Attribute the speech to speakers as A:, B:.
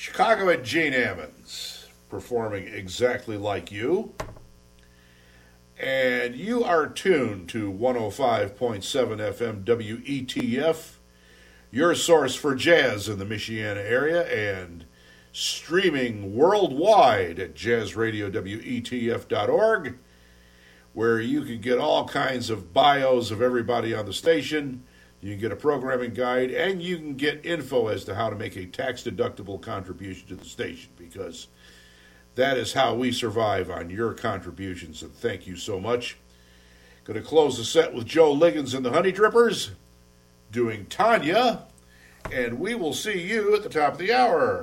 A: Chicago and Gene Ammons, performing exactly like you. And you are tuned to 105.7 FM WETF, your source for jazz in the Michiana area, and streaming worldwide at jazzradiowetf.org, where you can get all kinds of bios of everybody on the station. You can get a programming guide, and you can get info as to how to make a tax-deductible contribution to the station, because that is how we survive on your contributions, and thank you so much. Going to close the set with Joe Liggins and the Honey Drippers doing Tanya, and we will see you at the top of the hour.